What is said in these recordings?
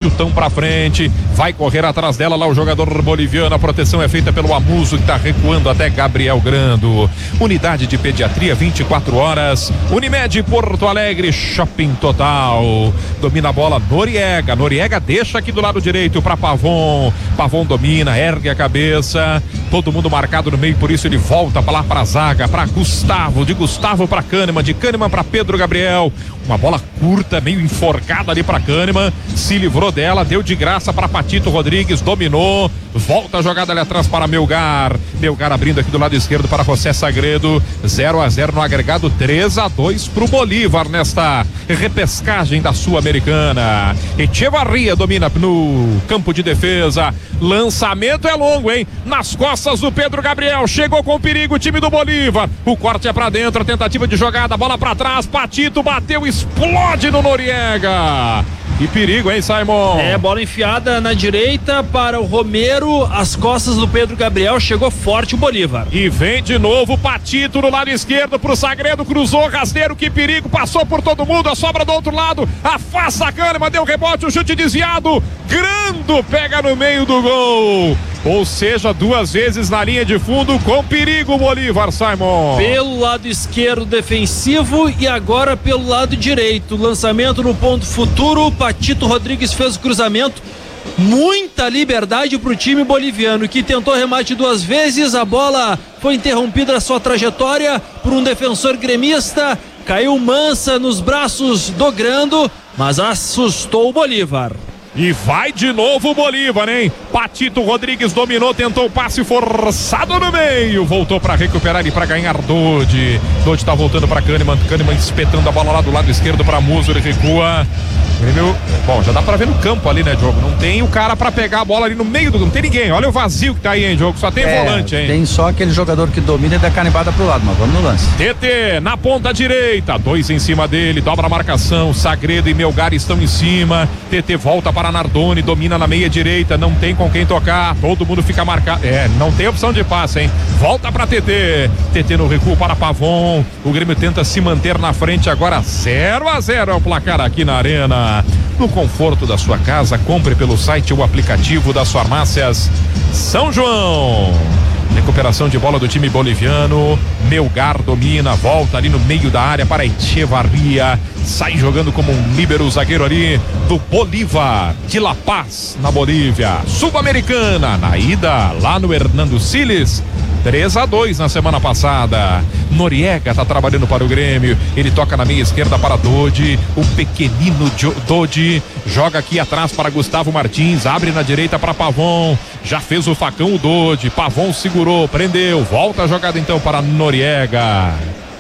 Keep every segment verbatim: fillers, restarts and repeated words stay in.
chutão pra frente, vai correr atrás dela lá o jogador boliviano, a proteção é feita pelo Amuso, que tá recuando até Gabriel Grando. Unidade de pediatria vinte e quatro horas, Unimed Porto Alegre, Shopping Total. Domina a bola Noriega, Noriega deixa aqui do lado direito pra Pavon, Pavon domina, ergue a cabeça, todo mundo marcado no meio, por isso ele volta pra lá pra zaga, pra Gustavo, de Gustavo pra Kahneman, de Kahneman pra Pedro Gabriel, uma bola curta, meio enforcada ali pra Kahneman, se livrou dela, deu de graça pra Patito Rodrigues, dominou, volta a jogada ali atrás para Melgar, Melgar abrindo aqui do lado esquerdo para José Sagredo, zero a zero no agregado, três a dois pro Bolívar nesta repescagem da Sul-Americana. Echevarria domina no campo de defesa, lançamento é longo, hein? Nas costas do Pedro Gabriel, chegou com perigo o time do Bolívar, o corte é pra dentro, a tentativa de jogada, bola pra trás, Patito bateu, explode no Noriega. Que perigo, hein, Simon? É, bola enfiada na direita para o Romero, as costas do Pedro Gabriel, chegou forte o Bolívar. E vem de novo Patito no lado esquerdo pro Sagredo, cruzou, rasteiro, que perigo, passou por todo mundo, a sobra do outro lado, afasta a Kahneman, deu rebote, o chute desviado, Grando pega no meio do gol. Ou seja, duas vezes na linha de fundo, com perigo o Bolívar, Simon. Pelo lado esquerdo defensivo e agora pelo lado direito, lançamento no ponto futuro, Patito Rodrigues fez o cruzamento, muita liberdade para o time boliviano, que tentou remate duas vezes, a bola foi interrompida a sua trajetória por um defensor gremista, caiu mansa nos braços do Grando, mas assustou o Bolívar. E vai de novo o Bolívar, hein? Patito Rodrigues dominou, tentou o passe forçado no meio, voltou para recuperar e para ganhar Dodi. Dodi tá voltando para Kahneman, Kahneman espetando a bola lá do lado esquerdo para Muso, ele recua. Grêmio, bom, já dá pra ver no campo ali, né, Diogo? Não tem o cara pra pegar a bola ali no meio do... Não tem ninguém, olha o vazio que tá aí, hein, Diogo? Só tem é, volante, hein? Tem só aquele jogador que domina e dá canibada pro lado, mas vamos no lance. T T, na ponta direita, dois em cima dele, dobra a marcação, Sagredo e Melgar estão em cima, T T volta para Nardoni, domina na meia direita, não tem com quem tocar, todo mundo fica marcado, é, não tem opção de passe, hein? Volta pra T T, T T no recuo para Pavon, o Grêmio tenta se manter na frente agora, zero a zero é o placar aqui na Arena. No conforto da sua casa, compre pelo site ou aplicativo das farmácias São João. Recuperação de bola do time boliviano, Melgar domina, volta ali no meio da área para Echevarria, sai jogando como um líbero, zagueiro ali do Bolívar, de La Paz, na Bolívia. Sul-Americana, na ida lá no Hernando Siles, três a dois na semana passada. Noriega tá trabalhando para o Grêmio, ele toca na meia esquerda para Dodi, o pequenino Dodi joga aqui atrás para Gustavo Martins, abre na direita para Pavon, já fez o facão o Dodi, Pavon segurou, prendeu, volta a jogada então para Noriega.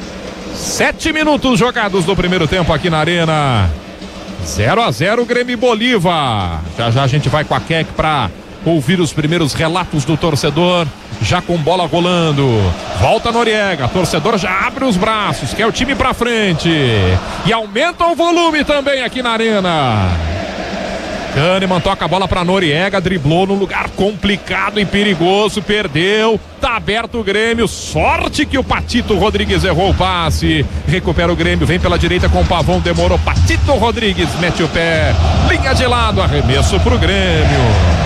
Sete minutos jogados do primeiro tempo aqui na Arena, zero a zero Grêmio e Bolívar. Já já a gente vai com a Keck para ouvir os primeiros relatos do torcedor, já com bola rolando, volta Noriega, torcedor já abre os braços, quer o time pra frente e aumenta o volume também aqui na Arena. Kahneman toca a bola pra Noriega, driblou num lugar complicado e perigoso, perdeu, tá aberto o Grêmio, sorte que o Patito Rodrigues errou o passe, recupera o Grêmio, vem pela direita com o Pavon, demorou, Patito Rodrigues mete o pé, linha de lado, arremesso pro Grêmio.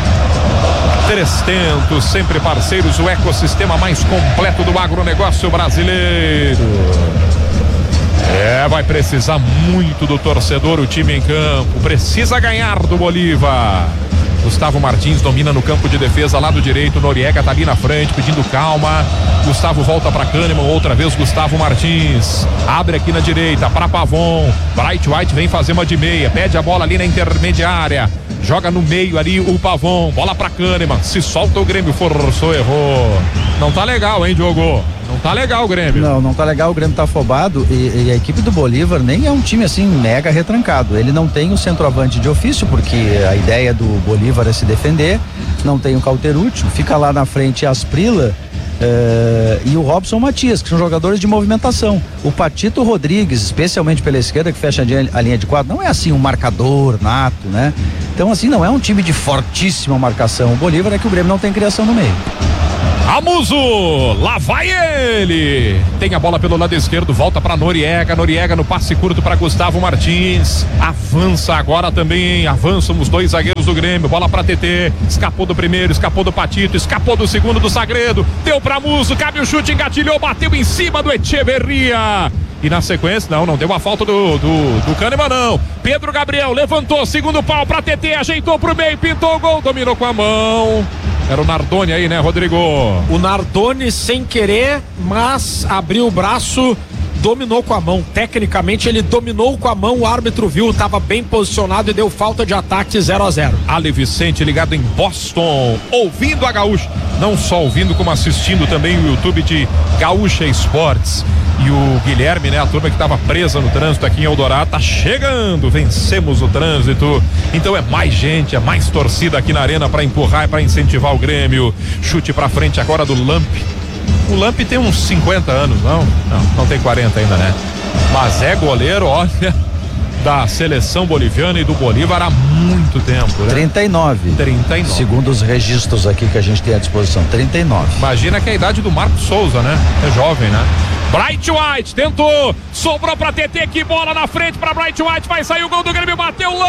Trestentos, sempre parceiros, o ecossistema mais completo do agronegócio brasileiro. É, vai precisar muito do torcedor, o time em campo, precisa ganhar do Bolívar. Gustavo Martins domina no campo de defesa, lado direito, Noriega tá ali na frente, pedindo calma. Gustavo volta para Kahneman, outra vez Gustavo Martins, abre aqui na direita para Pavon, Bright White vem fazer uma de meia, pede a bola ali na intermediária, joga no meio ali o Pavon, bola para Kahneman, se solta o Grêmio, forçou, errou. Não tá legal, hein, Diogo? Não tá legal o Grêmio. Não, não tá legal, o Grêmio tá afobado e, e a equipe do Bolívar nem é um time assim mega retrancado. Ele não tem o centroavante de ofício, porque a ideia do Bolívar é se defender, não tem o Cauterucci, fica lá na frente Asprila uh, e o Robson Matias, que são jogadores de movimentação. O Patito Rodrigues, especialmente pela esquerda, que fecha a linha de quadro, não é assim um marcador nato, né? Então assim, não é um time de fortíssima marcação. O Bolívar é que o Grêmio não tem criação no meio. Amuso, lá vai ele. Tem a bola pelo lado esquerdo, volta para Noriega. Noriega no passe curto para Gustavo Martins. Avança agora também, avançam os dois zagueiros do Grêmio. Bola para T T, escapou do primeiro, escapou do Patito, escapou do segundo do Sagredo. Deu para Muso, cabe o chute, engatilhou, bateu em cima do Echeverria. E na sequência, não, não deu a falta do, do, do Kahneman, não. Pedro Gabriel levantou, segundo pau pra T T, ajeitou pro meio, pintou o gol, dominou com a mão. Era o Nardoni aí, né, Rodrigo? O Nardoni sem querer, mas abriu o braço, dominou com a mão. Tecnicamente ele dominou com a mão, o árbitro viu, estava bem posicionado e deu falta de ataque. Zero a zero. Ale Vicente ligado em Boston, ouvindo a Gaúcha, não só ouvindo como assistindo também o YouTube de Gaúcha Esportes. E o Guilherme, né, a turma que estava presa no trânsito aqui em Eldorado, tá chegando, vencemos o trânsito, então é mais gente, é mais torcida aqui na arena para empurrar e para incentivar o Grêmio. Chute para frente agora do Lamp. O Lamp tem uns cinquenta anos, não? Não, não tem quarenta ainda, né? Mas é goleiro, olha, da seleção boliviana e do Bolívar há muito tempo, né? trinta e nove. trinta e nove. Segundo os registros aqui que a gente tem à disposição, trinta e nove. Imagina que é a idade do Marcos Souza, né? É jovem, né? Bright White tentou, sobrou pra T T, que bola na frente pra Bright White, vai sair o gol do Grêmio, bateu Lamp!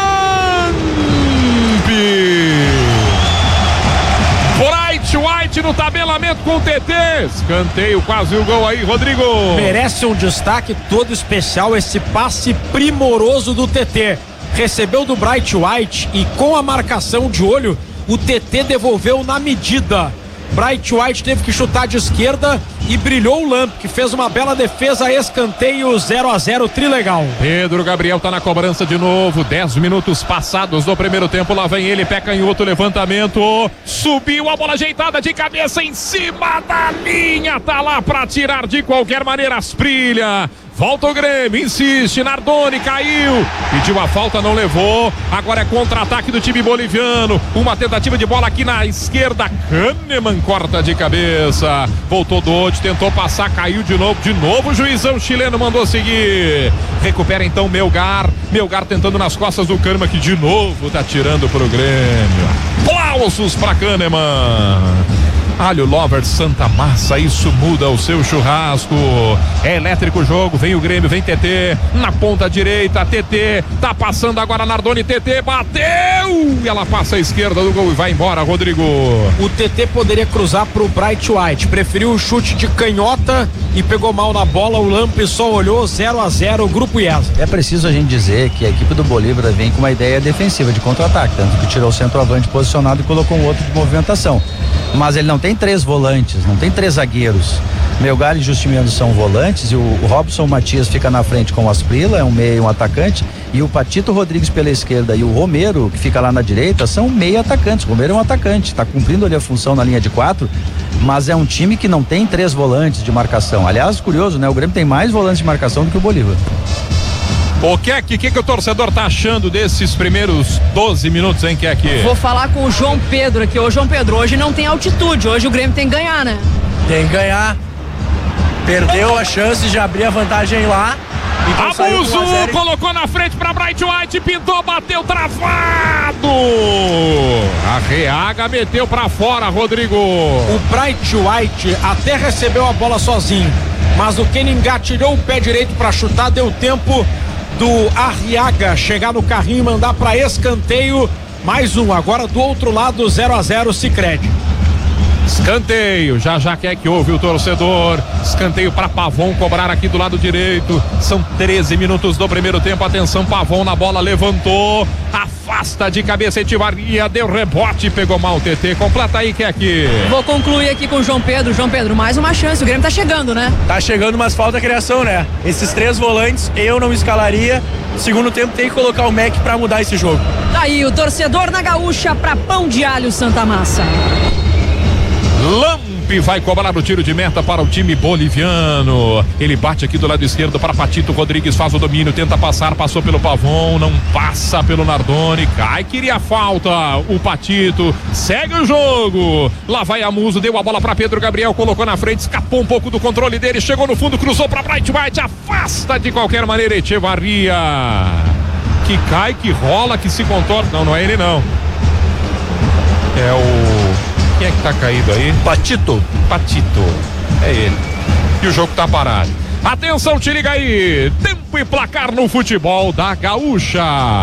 Bright White no tabelamento com o T T, escanteio, quase o gol aí, Rodrigo. Merece um destaque todo especial esse passe primoroso do T T. Recebeu do Bright White e com a marcação de olho, o T T devolveu na medida. Bright White teve que chutar de esquerda e brilhou o Lamp, que fez uma bela defesa, escanteio, zero a zero, trilegal. Pedro Gabriel tá na cobrança de novo, dez minutos passados do primeiro tempo, lá vem ele, pé canhoto, levantamento, subiu a bola ajeitada de cabeça em cima da linha, tá lá pra tirar de qualquer maneira, Asprilla. Volta o Grêmio, insiste, Nardoni caiu, pediu a falta, não levou, agora é contra-ataque do time boliviano, uma tentativa de bola aqui na esquerda, Kahneman corta de cabeça, voltou Dodge, tentou passar, caiu de novo, de novo o juizão chileno mandou seguir, recupera então Melgar, Melgar tentando nas costas do Kahneman, que de novo tá tirando pro Grêmio, aplausos pra Kahneman. Alho Lover Santa Massa, isso muda o seu churrasco. É elétrico o jogo, vem o Grêmio, vem T T, na ponta direita, T T, tá passando agora Nardoni, T T, bateu! E ela passa à esquerda do gol e vai embora, Rodrigo. O T T poderia cruzar pro Bright White, preferiu o chute de canhota e pegou mal na bola, o Lamp só olhou, zero a zero, Grupo I E S A. É preciso a gente dizer que a equipe do Bolívar vem com uma ideia defensiva de contra-ataque, tanto que tirou o centroavante posicionado e colocou um outro de movimentação. Mas ele não tem três volantes, não tem três zagueiros. Melgar e Justiniano são volantes e o, o Robson Matias fica na frente com o Asprilla, é um meio e um atacante, e o Patito Rodrigues pela esquerda e o Romero, que fica lá na direita, são meio atacantes. O Romero é um atacante, está cumprindo ali a função na linha de quatro, mas é um time que não tem três volantes de marcação. Aliás, curioso, né? O Grêmio tem mais volantes de marcação do que o Bolívar. O Keck, o que, que o torcedor tá achando desses primeiros doze minutos, hein, Keck? Vou falar com o João Pedro aqui. Ô, João Pedro, hoje não tem altitude, hoje o Grêmio tem que ganhar, né? Tem que ganhar. Perdeu a chance de abrir a vantagem lá. Então Abuso, colocou na frente pra Bright White, pintou, bateu, travado. A Reaga meteu pra fora, Rodrigo. O Bright White até recebeu a bola sozinho, mas o Kenny engatilhou o pé direito pra chutar, deu tempo do Arriaga chegar no carrinho e mandar para escanteio. Mais um, agora do outro lado, zero a zero, Sicredi. Escanteio, já já quer que ouve o torcedor. Escanteio para Pavon cobrar aqui do lado direito. São treze minutos do primeiro tempo. Atenção, Pavon na bola, levantou, afasta de cabeça, Etivaria, deu rebote, pegou mal o T T. Completa aí, quer que Vou concluir aqui com o João Pedro. João Pedro, mais uma chance, o Grêmio tá chegando, né? Tá chegando, mas falta criação, né? Esses três volantes eu não escalaria. Segundo tempo tem que colocar o Mac pra mudar esse jogo. Tá aí o torcedor na Gaúcha pra Pão de Alho Santa Massa. Lamp vai cobrar o tiro de meta para o time boliviano. Ele bate aqui do lado esquerdo para Patito Rodrigues, faz o domínio, tenta passar, passou pelo Pavon, não passa pelo Nardoni, cai, queria falta o Patito, segue o jogo, lá vai Amuso, deu a bola para Pedro Gabriel, colocou na frente, escapou um pouco do controle dele, chegou no fundo, cruzou para Bright White, afasta de qualquer maneira Echevarria, que cai, que rola, que se contorna, não, não é ele não, é o Quem é que tá caído aí? Patito. Patito. É ele. E o jogo tá parado. Atenção, te liga aí. Tempo e placar no futebol da Gaúcha.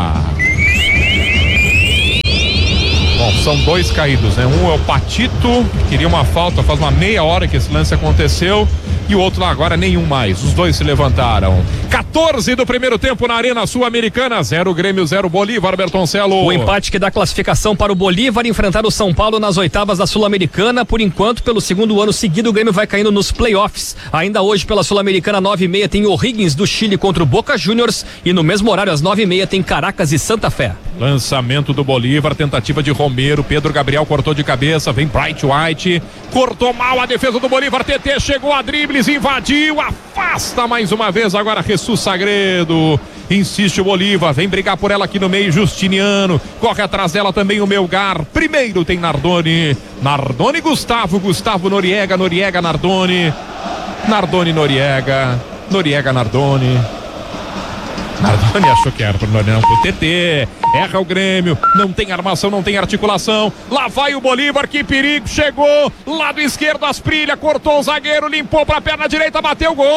Bom, são dois caídos, né? Um é o Patito, que queria uma falta, faz uma meia hora que esse lance aconteceu. E o outro lá agora, nenhum mais. Os dois se levantaram. quatorze do primeiro tempo na Arena Sul-Americana. Zero Grêmio, zero Bolívar, Bertoncello. O empate que dá classificação para o Bolívar enfrentar o São Paulo nas oitavas da Sul-Americana. Por enquanto, pelo segundo ano seguido, o Grêmio vai caindo nos playoffs. Ainda hoje, pela Sul-Americana, nove e meia, tem O'Higgins do Chile contra o Boca Juniors. E no mesmo horário, às nove e meia, tem Caracas e Santa Fé. Lançamento do Bolívar, tentativa de Romero. Pedro Gabriel cortou de cabeça. Vem Bright White. Cortou mal a defesa do Bolívar. T T chegou a dribles, invadiu, afasta mais uma vez. Agora Jesus Sagredo. Insiste o Bolívar, vem brigar por ela aqui no meio. Justiniano, corre atrás dela também o Melgar. Primeiro tem Nardoni. Nardoni, Gustavo, Gustavo, Noriega, Noriega, Nardoni. Nardoni, Noriega. Noriega, Nardoni. Nardoni achou que era pro Noriega, não, pro T T. Erra o Grêmio, não tem armação, não tem articulação. Lá vai o Bolívar, que perigo, chegou. Lado esquerdo, Asprilha, cortou o zagueiro, limpou pra perna direita, bateu, gol!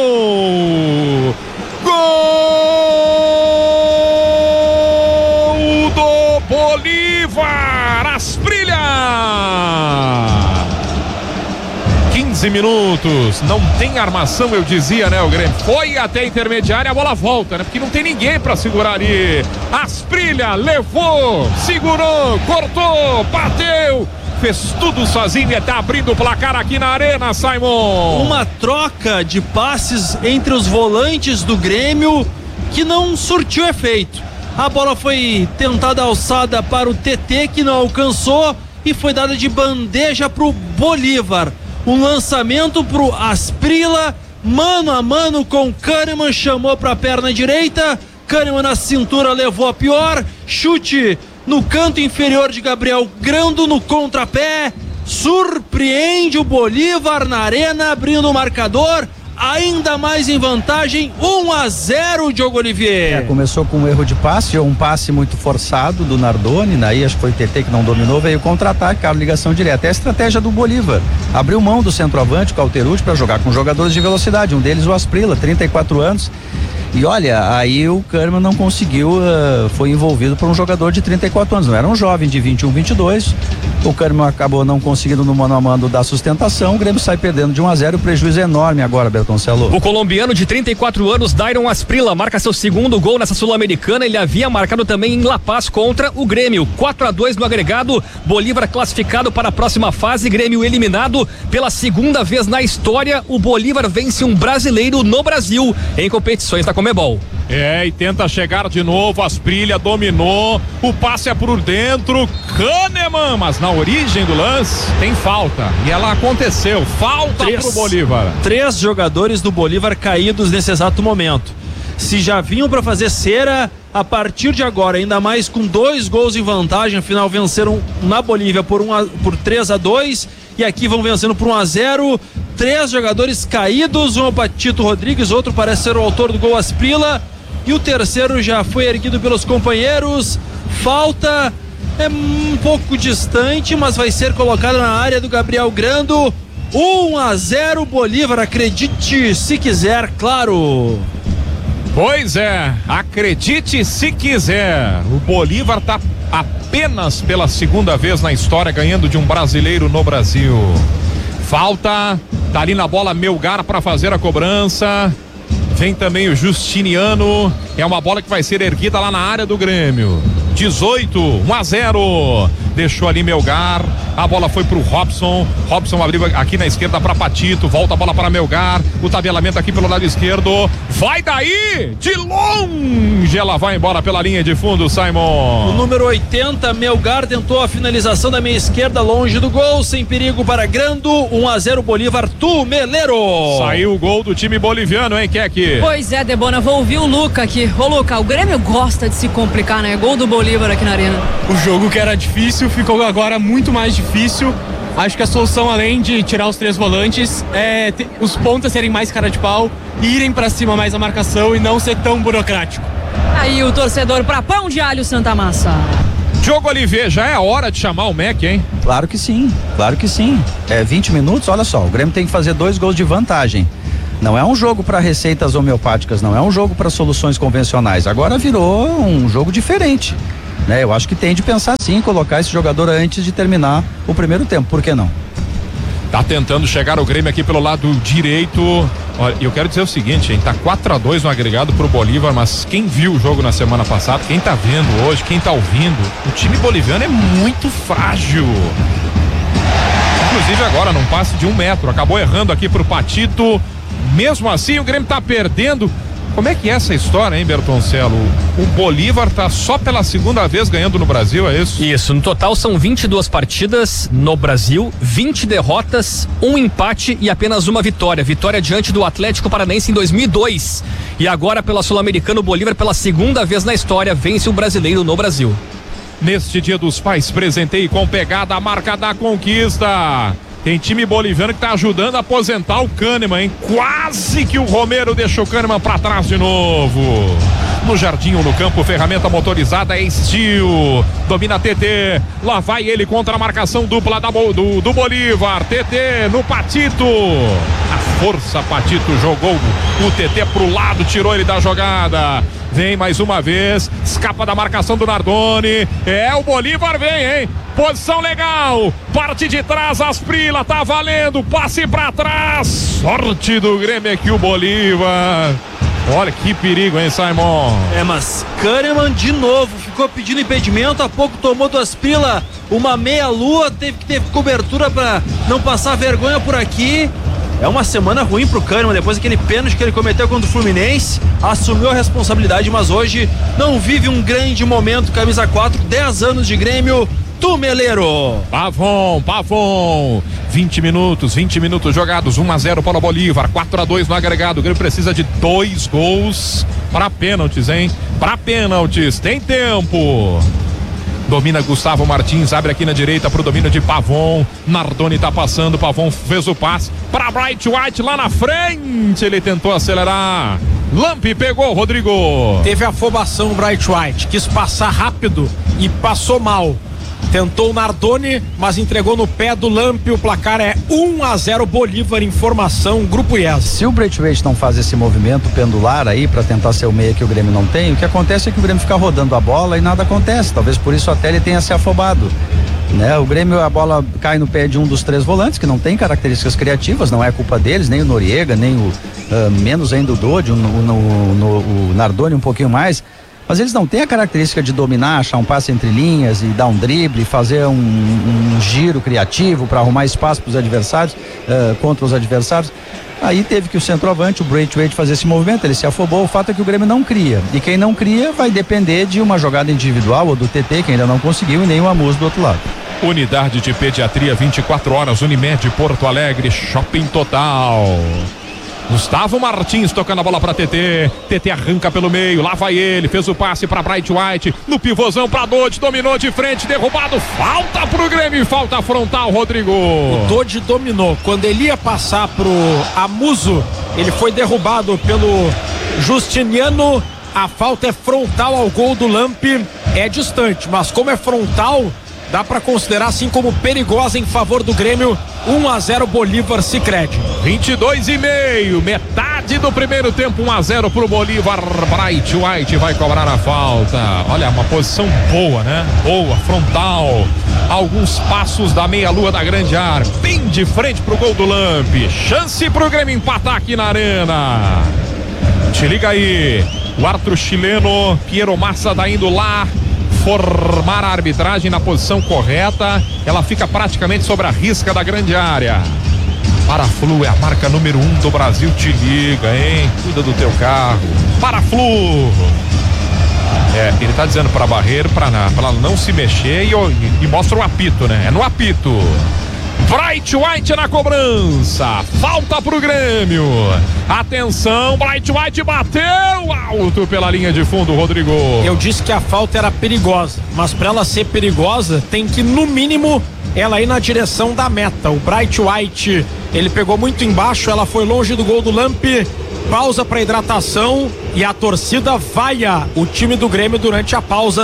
Gol do Bolívar! Asprilha! quinze minutos, não tem armação, eu dizia, né, o Grêmio foi até a intermediária, a bola volta, né, porque não tem ninguém pra segurar ali. Asprilha levou, segurou, cortou, bateu, fez tudo sozinho e tá abrindo o placar aqui na Arena, Simon. Uma troca de passes entre os volantes do Grêmio que não surtiu efeito. A bola foi tentada alçada para o T T, que não alcançou, e foi dada de bandeja pro Bolívar. Um lançamento pro Asprilha, mano a mano com Kahneman, chamou pra perna direita, Kahneman na cintura levou a pior, chute no canto inferior de Gabriel Grando no contrapé, surpreende o Bolívar na Arena, abrindo o marcador, ainda mais em vantagem, um a zero, Diogo Olivier. É, começou com um erro de passe, ou um passe muito forçado do Nardoni, daí acho que foi o T T que não dominou, veio contra-ataque, cara, ligação direta. É a estratégia do Bolívar, abriu mão do centroavante, Calterucci, para jogar com jogadores de velocidade, um deles o Asprilha, trinta e quatro anos. E olha, aí o Kahneman não conseguiu, uh, foi envolvido por um jogador de trinta e quatro anos, não era um jovem de vinte e um, vinte e dois. O Kahneman acabou não conseguindo no mano a mano dar sustentação, o Grêmio sai perdendo de um a zero, o prejuízo é enorme agora, Bertoncello. O colombiano de trinta e quatro anos, Dairon Asprilha, marca seu segundo gol nessa Sul-Americana. Ele havia marcado também em La Paz contra o Grêmio. quatro a dois no agregado, Bolívar classificado para a próxima fase, Grêmio eliminado. Pela segunda vez na história, o Bolívar vence um brasileiro no Brasil em competições da Comebol. É, e tenta chegar de novo, Asprilha dominou, o passe é por dentro, Kahneman, mas na origem do lance tem falta, e ela aconteceu, falta três, pro Bolívar. Três jogadores do Bolívar caídos nesse exato momento. Se já vinham para fazer cera, a partir de agora, ainda mais com dois gols em vantagem, afinal venceram na Bolívia por, um a, por três a dois, e aqui vão vencendo por um a zero. Três jogadores caídos, um é o Patito Rodrigues, outro parece ser o autor do gol, Asprilha, e o terceiro já foi erguido pelos companheiros. Falta é um pouco distante, mas vai ser colocada na área do Gabriel Grando. um a zero Bolívar, acredite se quiser, claro. Pois é, acredite se quiser, o Bolívar tá apenas pela segunda vez na história ganhando de um brasileiro no Brasil. Falta, tá ali na bola Melgar para fazer a cobrança. Vem também o Justiniano. É uma bola que vai ser erguida lá na área do Grêmio. dezoito, um a zero. Deixou ali Melgar. A bola foi pro Robson. Robson abriu aqui na esquerda para Patito. Volta a bola para Melgar. O tabelamento aqui pelo lado esquerdo. Vai daí! De longe! Ela vai embora pela linha de fundo, Simon. O número oitenta, Melgar, tentou a finalização da meia esquerda, longe do gol, sem perigo para Grando. um a zero Bolívar, Tumeleiro. Saiu o gol do time boliviano, hein, Keke? Pois é, Debona, vou ouvir o Luca aqui. Ô, Luca, o Grêmio gosta de se complicar, né? Gol do Bolívar aqui na Arena. O jogo que era difícil ficou agora muito mais difícil. Acho que a solução, além de tirar os três volantes, é ter, os pontas serem mais cara de pau, irem pra cima mais a marcação e não ser tão burocrático. Aí o torcedor pra Pão de Alho Santa Massa. Diogo Oliveira, já é hora de chamar o Mac, hein? Claro que sim, claro que sim. É vinte minutos, olha só, o Grêmio tem que fazer dois gols de vantagem. Não é um jogo para receitas homeopáticas, não é um jogo para soluções convencionais. Agora virou um jogo diferente, né? Eu acho que tem de pensar sim, colocar esse jogador antes de terminar o primeiro tempo, por que não? Tá tentando chegar o Grêmio aqui pelo lado direito. Olha, eu quero dizer o seguinte, hein? Tá quatro a dois no agregado pro Bolívar, mas quem viu o jogo na semana passada, quem tá vendo hoje, quem tá ouvindo, o time boliviano é muito frágil. Inclusive agora, num passe de um metro, acabou errando aqui pro Patito. Mesmo assim, o Grêmio tá perdendo. Como é que é essa história, hein, Bertoncelo? O Bolívar tá só pela segunda vez ganhando no Brasil, é isso? Isso, no total são vinte e duas partidas no Brasil, vinte derrotas, um empate e apenas uma vitória. Vitória diante do Atlético Paranaense em dois mil e dois. E agora pela Sul-Americana, o Bolívar pela segunda vez na história vence o brasileiro no Brasil. Neste Dia dos Pais, presenteie com pegada a marca da conquista. Tem time boliviano que tá ajudando a aposentar o Kahneman, hein? Quase que o Romero deixou o Kahneman pra trás de novo. No jardim ou no campo, ferramenta motorizada é Steel. Domina T T. Lá vai ele contra a marcação dupla da, do, do Bolívar. T T no Patito. A força, Patito jogou o T T pro lado, tirou ele da jogada. Vem mais uma vez, escapa da marcação do Nardoni. É, o Bolívar vem, hein? Posição legal, parte de trás, Asprila, tá valendo, passe pra trás. Sorte do Grêmio aqui, o Bolívar. Olha que perigo, hein, Simon? É, mas Kahneman de novo ficou pedindo impedimento, há pouco tomou do Asprila uma meia-lua, teve que ter cobertura pra não passar vergonha por aqui. É uma semana ruim pro Kahneman, depois daquele pênalti que ele cometeu contra o Fluminense, assumiu a responsabilidade, mas hoje não vive um grande momento, camisa quatro, dez anos de Grêmio, Tumeleiro. Pavon, Pavon, vinte minutos, vinte minutos jogados, um a zero para o Bolívar, quatro a dois no agregado. O Grêmio precisa de dois gols para pênaltis, hein? Para pênaltis, tem tempo. Domina Gustavo Martins, abre aqui na direita pro domínio de Pavon. Nardoni tá passando, Pavon fez o passe para Bright White lá na frente. Ele tentou acelerar. Lampe pegou, Rodrigo. Teve afobação o Bright White, quis passar rápido e passou mal. Tentou o Nardoni, mas entregou no pé do Lampe. O placar é um a zero Bolívar, informação, Grupo I E S. Se o Braithwaite não faz esse movimento pendular aí para tentar ser o meia que o Grêmio não tem, o que acontece é que o Grêmio fica rodando a bola e nada acontece. Talvez por isso até ele tenha se afobado, né? O Grêmio, a bola cai no pé de um dos três volantes que não tem características criativas, não é culpa deles, nem o Noriega, nem o uh, menos ainda o Dodi, o, o, o, o Nardoni um pouquinho mais. Mas eles não têm a característica de dominar, achar um passe entre linhas e dar um drible, fazer um, um giro criativo para arrumar espaço para os adversários, uh, contra os adversários. Aí teve que o centroavante, o Braithwaite, fazer esse movimento, ele se afobou. O fato é que o Grêmio não cria, e quem não cria vai depender de uma jogada individual ou do T T, que ainda não conseguiu, e nem o Amuso do outro lado. Unidade de Pediatria vinte e quatro horas, Unimed Porto Alegre, Shopping Total. Gustavo Martins tocando a bola pra T T. T T arranca pelo meio, lá vai ele, fez o passe pra Bright White, no pivôzão pra Dodi, dominou de frente, derrubado, falta pro Grêmio, falta frontal, Rodrigo. O Dodi dominou, quando ele ia passar pro Amuso, ele foi derrubado pelo Justiniano. A falta é frontal ao gol do Lampe, é distante, mas como é frontal, dá pra considerar assim como perigosa em favor do Grêmio. um a zero Bolívar, Sicredi. vinte e dois e meio, metade do primeiro tempo, um a zero pro Bolívar. Bright White vai cobrar a falta. Olha, uma posição boa, né? Boa, frontal. Alguns passos da meia-lua da grande área, bem de frente pro gol do Lampe. Chance pro Grêmio empatar aqui na arena. Te liga aí, o árbitro chileno Piero Massa tá indo lá formar a arbitragem na posição correta. Ela fica praticamente sobre a risca da grande área. Paraflu é a marca número um do Brasil, te liga, hein? Cuida do teu carro. Paraflu. É, ele tá dizendo pra Barreiro pra, pra não se mexer e, e, e mostra o apito, né? É no apito. Bright White na cobrança, falta pro Grêmio. Atenção, Bright White bateu alto pela linha de fundo, Rodrigo. Eu disse que a falta era perigosa, mas para ela ser perigosa tem que no mínimo ela ir na direção da meta. O Bright White, ele pegou muito embaixo, ela foi longe do gol do Lampe. Pausa para hidratação e a torcida vaia o time do Grêmio durante a pausa.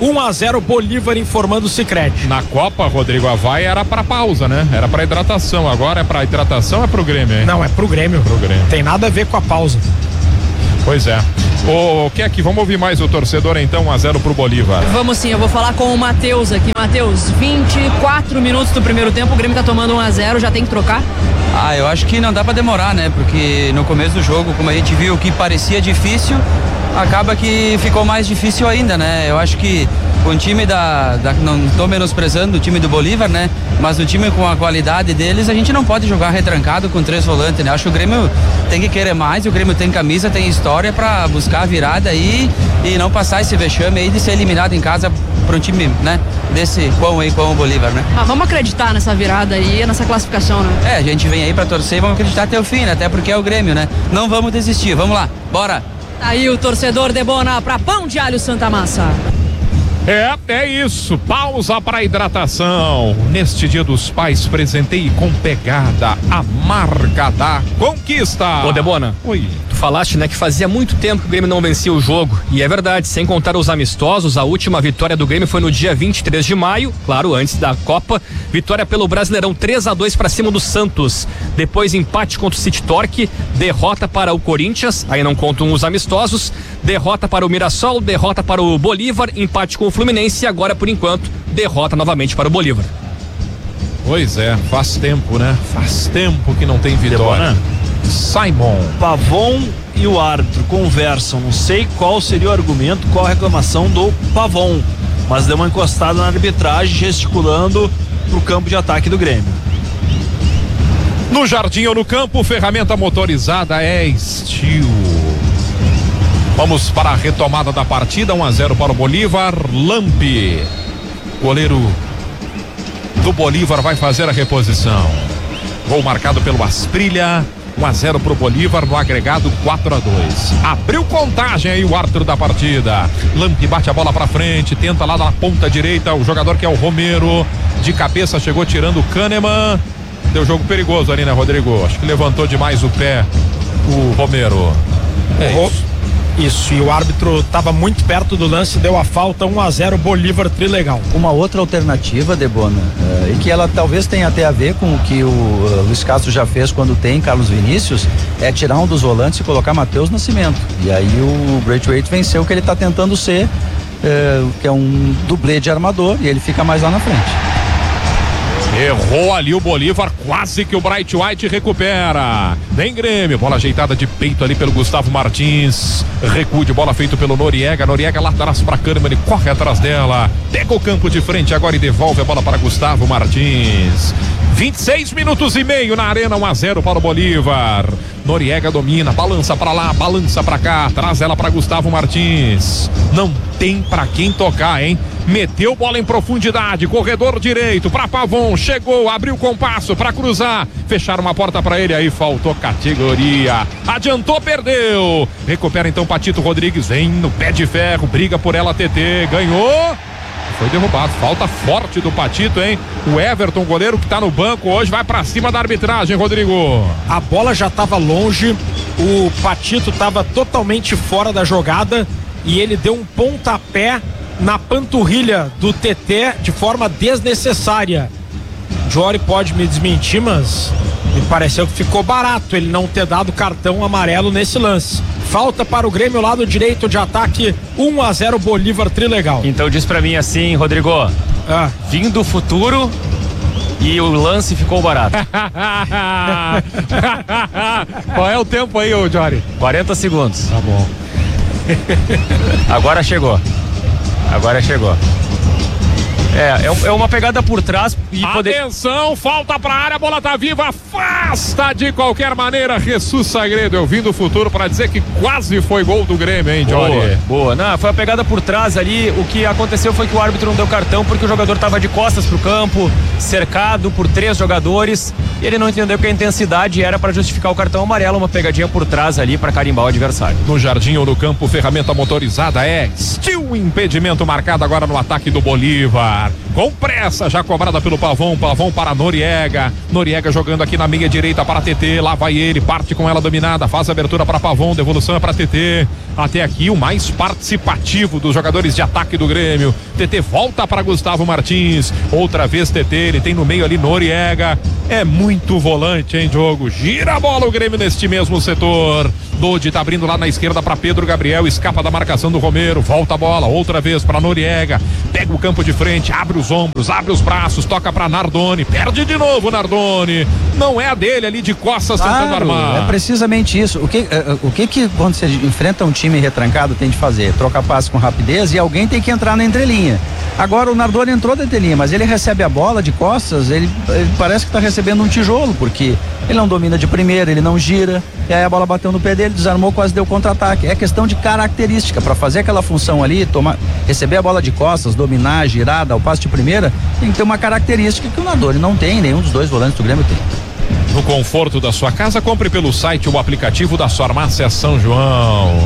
um a zero Bolívar, informando o Sicredi. Na Copa, Rodrigo, a vai era pra pausa, né? Era pra hidratação. Agora é pra hidratação ou é pro Grêmio, hein? Não, é pro Grêmio. Pro Grêmio. Tem nada a ver com a pausa. Pois é. O que é que vamos ouvir mais o torcedor então, um a zero pro Bolívar. Vamos sim, eu vou falar com o Matheus aqui. Matheus, vinte e quatro minutos do primeiro tempo, o Grêmio tá tomando um a zero, já tem que trocar? Ah, eu acho que não dá pra demorar, né? Porque no começo do jogo, como a gente viu que parecia difícil, acaba que ficou mais difícil ainda, né? Eu acho que o time da, da não estou menosprezando o time do Bolívar, né? Mas o time com a qualidade deles, a gente não pode jogar retrancado com três volantes, né? Acho que o Grêmio tem que querer mais, o Grêmio tem camisa, tem história para buscar a virada aí e não passar esse vexame aí de ser eliminado em casa para um time, né? Desse quão aí, quão o Bolívar, né? Ah, vamos acreditar nessa virada aí, nessa classificação, né? É, a gente vem aí para torcer e vamos acreditar até o fim, né? Até porque é o Grêmio, né? Não vamos desistir, vamos lá, bora! Aí o torcedor Debona para Pão de Alho Santa Massa. É, é isso. Pausa para hidratação. Neste Dia dos Pais, presenteie com pegada a marca da conquista. Ô, Debona. Oi. Tu falaste, né, que fazia muito tempo que o Grêmio não vencia o jogo. E é verdade, sem contar os amistosos, a última vitória do Grêmio foi no dia vinte e três de maio, claro, antes da Copa. Vitória pelo Brasileirão três a dois para cima do Santos. Depois empate contra o City Torque, derrota para o Corinthians, aí não contam os amistosos, derrota para o Mirassol, derrota para o Bolívar, empate com o Fluminense e agora, por enquanto, derrota novamente para o Bolívar. Pois é, faz tempo, né? Faz tempo que não tem vitória. Debona. Simon. Pavon e o árbitro conversam. Não sei qual seria o argumento, qual a reclamação do Pavon, mas deu uma encostada na arbitragem, gesticulando pro campo de ataque do Grêmio. No jardim ou no campo, ferramenta motorizada é Steel. Vamos para a retomada da partida, um a zero para o Bolívar. Lampe, goleiro do Bolívar, vai fazer a reposição. Gol marcado pelo Asprilha. um a zero para o Bolívar no agregado quatro a dois. Abriu contagem aí o árbitro da partida. Lampe bate a bola para frente, tenta lá na ponta direita o jogador que é o Romero. De cabeça chegou tirando o Kahneman. Deu jogo perigoso ali, né, Rodrigo? Acho que levantou demais o pé o Romero. É isso. Isso, e o árbitro estava muito perto do lance, deu a falta, um a zero Bolívar, trilegal. Uma outra alternativa, Debona, uh, e que ela talvez tenha até a ver com o que o uh, Luiz Castro já fez quando tem Carlos Vinícius, é tirar um dos volantes e colocar Matheus Nascimento. E aí o Braithwaite venceu o que ele está tentando ser, uh, que é um dublê de armador, e ele fica mais lá na frente. Errou ali o Bolívar, quase que o Braithwaite recupera. Vem Grêmio, bola ajeitada de peito ali pelo Gustavo Martins. Recuo de bola feito pelo Noriega. Noriega lá atrás para Kahneman, ele corre atrás dela. Pega o campo de frente agora e devolve a bola para Gustavo Martins. vinte e seis minutos e meio na arena, um a zero para o Bolívar. Noriega domina, balança para lá, balança para cá, traz ela para Gustavo Martins. Não tem para quem tocar, hein? Meteu bola em profundidade, corredor direito para Pavon, chegou, abriu o compasso para cruzar, fecharam uma porta para ele, aí faltou categoria, adiantou, perdeu, recupera então Patito Rodrigues, vem no pé de ferro, briga por ela, T T, ganhou, foi derrubado, falta forte do Patito, hein? O Everton, goleiro que tá no banco hoje, vai para cima da arbitragem, Rodrigo. A bola já estava longe, o Patito estava totalmente fora da jogada e ele deu um pontapé na panturrilha do T T de forma desnecessária. Jory pode me desmentir, mas me pareceu que ficou barato ele não ter dado cartão amarelo nesse lance. Falta para o Grêmio, lado direito de ataque, um a zero Bolívar, trilegal. Então diz pra mim assim, Rodrigo, ah. vim do futuro e o lance ficou barato. Qual é o tempo aí, ô Jory? quarenta segundos. Tá bom. Agora chegou. Agora chegou. É, é, é uma pegada por trás e poder... Atenção, falta pra área, a bola tá viva, afasta de qualquer maneira, Jesus Sagredo, eu vim do futuro pra dizer que quase foi gol do Grêmio, hein, Johnny? Boa, boa. Não, foi a pegada por trás ali, o que aconteceu foi que o árbitro não deu cartão porque o jogador tava de costas pro campo, cercado por três jogadores, e ele não entendeu que a intensidade era para justificar o cartão amarelo, uma pegadinha por trás ali para carimbar o adversário. No jardim ou no campo, ferramenta motorizada é Steel. Impedimento marcado agora no ataque do Bolívar. Com pressa, já cobrada pelo Pavão, Pavão para Noriega, Noriega jogando aqui na meia direita para T T, lá vai ele, parte com ela dominada, faz a abertura para Pavão, devolução é para T T. Até aqui o mais participativo dos jogadores de ataque do Grêmio. T T volta para Gustavo Martins, outra vez T T, ele tem no meio ali Noriega. É muito volante, hein, Diogo? Gira a bola o Grêmio neste mesmo setor. Dodi tá abrindo lá na esquerda para Pedro Gabriel, escapa da marcação do Romero, volta a bola outra vez para Noriega, pega o campo de frente, abre os ombros, abre os braços, toca para Nardoni, perde de novo Nardoni. Não é a dele ali de costas, claro, tentando armar. É precisamente isso. O que, o que que quando você enfrenta um time retrancado tem de fazer? Trocar passe com rapidez e alguém tem que entrar na entrelinha. Agora o Nardoni entrou da entrelinha, mas ele recebe a bola de costas, ele, ele parece que está recebendo um tijolo, porque ele não domina de primeira, ele não gira, e aí a bola bateu no pé dele, desarmou, quase deu contra-ataque. É questão de característica, para fazer aquela função ali, tomar, receber a bola de costas, dominar, girar, dar o passe de primeira, tem que ter uma característica que o Nardoni não tem, nenhum dos dois volantes do Grêmio tem. No conforto da sua casa, compre pelo site o aplicativo da Farmácia São João.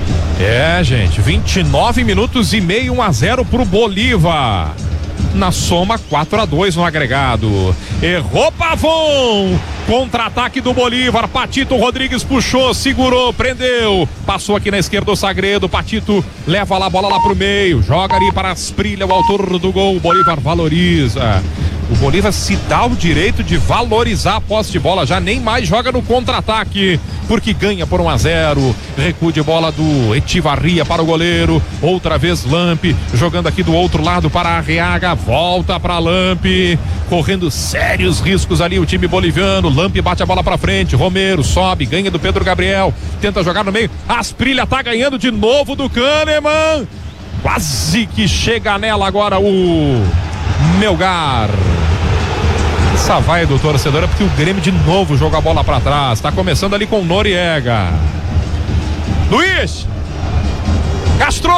É, gente, vinte e nove minutos e meio, um a zero pro Bolívar. Na soma, quatro a dois no agregado. Errou Pavão. Contra-ataque do Bolívar. Patito Rodrigues puxou, segurou, prendeu. Passou aqui na esquerda o Sagredo. Patito leva lá a bola lá pro meio. Joga ali para Asprilla, o autor do gol. O Bolívar valoriza. O Bolívar se dá o direito de valorizar a posse de bola, já nem mais joga no contra-ataque, porque ganha por um a zero. Recuo de bola do Etivarria para o goleiro, outra vez Lampe, jogando aqui do outro lado para Arriaga, volta para Lampe, correndo sérios riscos ali o time boliviano. Lampe bate a bola para frente, Romero sobe, ganha do Pedro Gabriel, tenta jogar no meio, Asprilla tá ganhando de novo do Kahneman, quase que chega nela agora o Melgar. Essa vai do torcedor é porque o Grêmio de novo joga a bola pra trás. Tá começando ali com o Noriega. Luiz Castro,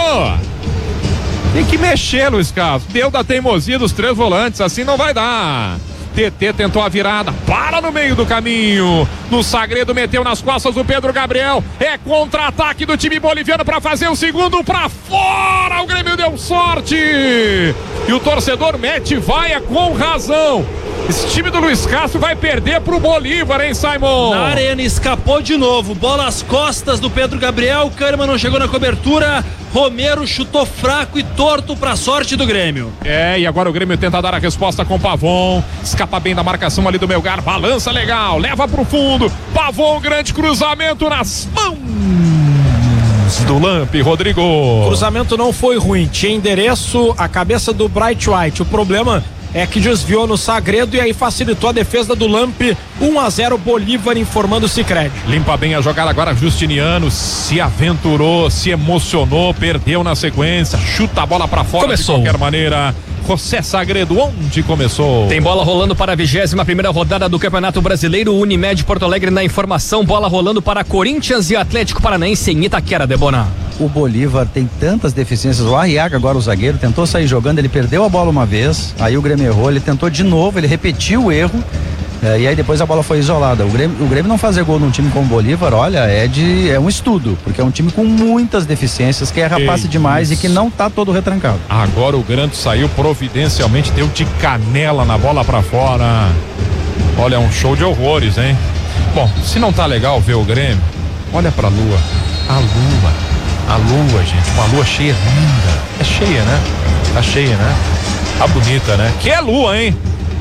tem que mexer, Luiz Castro. Deu da teimosia dos três volantes, assim não vai dar. T T tentou a virada, para no meio do caminho. No Sagredo meteu nas costas do Pedro Gabriel. É contra-ataque do time boliviano para fazer o segundo para fora. O Grêmio deu sorte. E o torcedor mete vaia com razão. Esse time do Luiz Castro vai perder pro Bolívar, hein, Simon? Na arena, escapou de novo. Bola às costas do Pedro Gabriel. Kahneman não chegou na cobertura. Romero chutou fraco e torto pra sorte do Grêmio. É, e agora o Grêmio tenta dar a resposta com Pavon. Escapa bem da marcação ali do Melgar. Balança legal, leva pro fundo. Pavon, grande cruzamento nas mãos do Lampe, Rodrigo. O cruzamento não foi ruim, tinha endereço, a cabeça do Bright White. O problema é que desviou no Sagredo e aí facilitou a defesa do Lampe. um a zero Bolívar, informando o Sicredi. Limpa bem a jogada agora Justiniano, se aventurou, se emocionou, perdeu na sequência, chuta a bola pra fora. Começou. De qualquer maneira, José Sagredo, onde começou? Tem bola rolando para a vigésima primeira rodada do Campeonato Brasileiro. Unimed Porto Alegre na informação, bola rolando para Corinthians e Atlético Paranaense em Itaquera, Debona. O Bolívar tem tantas deficiências. O Arriaga, agora o zagueiro, tentou sair jogando, ele perdeu a bola uma vez, aí o Grêmio errou, ele tentou de novo, ele repetiu o erro, é, e aí depois a bola foi isolada. O Grêmio, o Grêmio não fazer gol num time como o Bolívar, olha, é de é um estudo, porque é um time com muitas deficiências, que erra passe demais e que não tá todo retrancado. Agora o Grande saiu providencialmente, deu de canela na bola pra fora. Olha, é um show de horrores, hein? Bom, se não tá legal ver o Grêmio, olha pra lua. A lua. A lua, gente, uma lua cheia linda. É cheia, né? Tá cheia, né? Tá bonita, né? Que é lua, hein?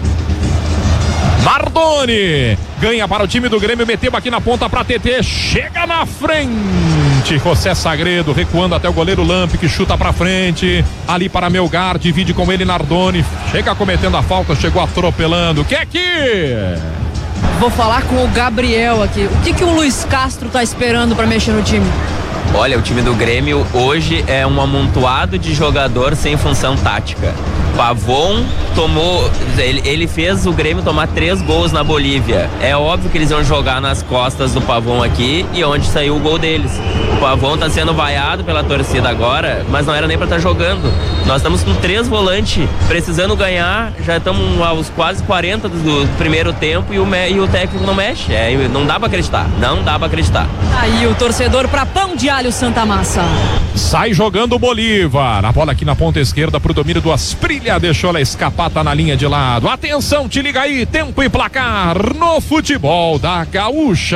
Nardoni ganha para o time do Grêmio, meteu aqui na ponta pra T T, chega na frente, José Sagredo recuando até o goleiro Lampe, que chuta pra frente, ali para Melgar, divide com ele Nardoni, chega cometendo a falta, chegou atropelando, que é que? Vou falar com o Gabriel aqui. O que que o Luiz Castro tá esperando pra mexer no time? Olha, o time do Grêmio hoje é um amontoado de jogador sem função tática. Pavon tomou, ele, ele fez o Grêmio tomar três gols na Bolívia. É óbvio que eles iam jogar nas costas do Pavon aqui e onde saiu o gol deles. O Pavon tá sendo vaiado pela torcida agora, mas não era nem pra estar jogando. Nós estamos com três volantes precisando ganhar, já estamos aos quase quarenta do, do primeiro tempo e o, me, e o técnico não mexe. É, não dá pra acreditar, não dá pra acreditar. Aí o torcedor pra Pão de Alho Santa Massa. Sai jogando o Bolívar. A bola aqui na ponta esquerda pro domínio do Asprilha. Deixou ela escapar, tá na linha de lado. Atenção, te liga aí. Tempo e placar no futebol da Gaúcha.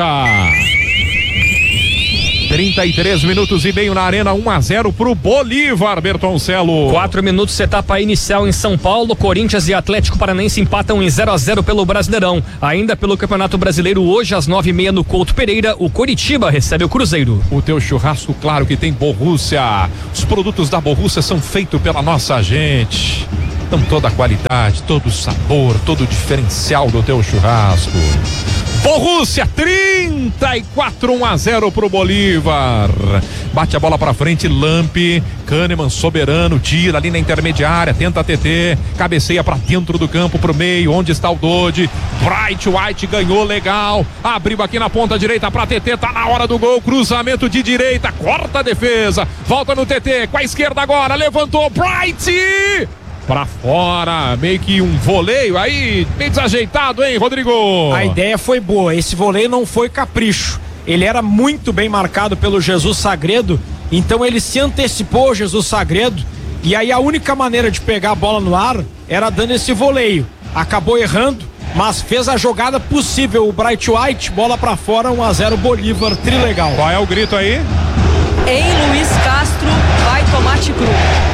trinta e três minutos e meio na arena, um a zero pro Bolívar, Bertoncelo. Quatro minutos, etapa inicial em São Paulo. Corinthians e Atlético Paranaense empatam em zero a zero pelo Brasileirão. Ainda pelo Campeonato Brasileiro, hoje às nove e meia no Couto Pereira, o Coritiba recebe o Cruzeiro. O teu churrasco, claro que tem Borrússia. Os produtos da Borrússia são feitos pela nossa gente. Então toda a qualidade, todo o sabor, todo o diferencial do teu churrasco. Borrússia, trinta e quatro, um a zero pro Bolívar. Bate a bola pra frente, Lampe, Kahneman soberano, tira ali na intermediária, tenta a T T, cabeceia pra dentro do campo, pro meio, onde está o Dodge. Bright White ganhou legal, abriu aqui na ponta direita pra T T, tá na hora do gol, cruzamento de direita, corta a defesa, volta no T T, com a esquerda agora, levantou, Bright! Pra fora, meio que um voleio aí, meio desajeitado, hein, Rodrigo? A ideia foi boa, esse voleio não foi capricho. Ele era muito bem marcado pelo Jesus Sagredo, então ele se antecipou ao Jesus Sagredo, e aí a única maneira de pegar a bola no ar era dando esse voleio. Acabou errando, mas fez a jogada possível. O Bright White, bola pra fora, um a zero Bolívar, trilegal. Qual é o grito aí? Em Luiz Castro, vai tomate cru.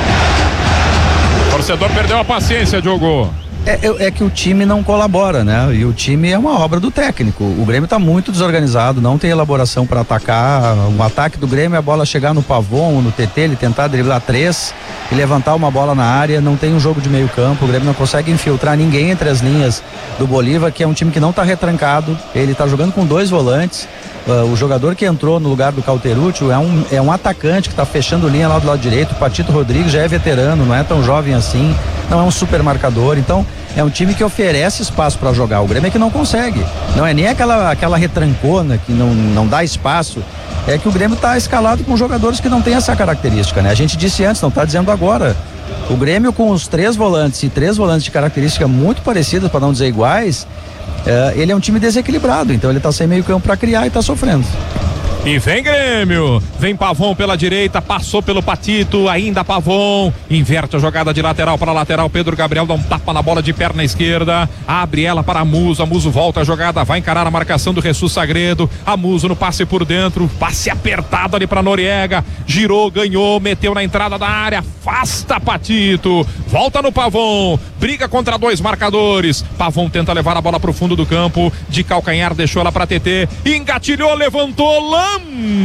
O torcedor perdeu a paciência, Diogo. É, é, é que o time não colabora, né? E o time é uma obra do técnico. O Grêmio tá muito desorganizado, não tem elaboração para atacar. Um ataque do Grêmio é a bola chegar no Pavon, no T T, ele tentar driblar três e levantar uma bola na área. Não tem um jogo de meio campo. O Grêmio não consegue infiltrar ninguém entre as linhas do Bolívar, que é um time que não tá retrancado. Ele tá jogando com dois volantes. Uh, o jogador que entrou no lugar do Cauterucci é um, é um atacante que está fechando linha lá do lado direito. O Patito Rodrigues já é veterano, não é tão jovem assim, não é um super marcador. Então é um time que oferece espaço para jogar. O Grêmio é que não consegue, não é nem aquela, aquela retrancona que não, não dá espaço. É que o Grêmio está escalado com jogadores que não tem essa característica, né? A gente disse antes, não está dizendo agora. O Grêmio com os três volantes e três volantes de característica muito parecidas, para não dizer iguais, Uh, ele é um time desequilibrado, então ele tá sem meio campo para criar e tá sofrendo. E vem Grêmio, vem Pavon pela direita, passou pelo Patito, ainda Pavon, inverte a jogada de lateral para lateral, Pedro Gabriel dá um tapa na bola de perna esquerda, abre ela para Muso, a Muso volta a jogada, vai encarar a marcação do Jesus Sagredo, a Muso no passe por dentro, passe apertado ali para Noriega, girou, ganhou, meteu na entrada da área, afasta Patito, volta no Pavon, briga contra dois marcadores, Pavon tenta levar a bola pro fundo do campo, de calcanhar deixou ela para T T, engatilhou, levantou, Lampe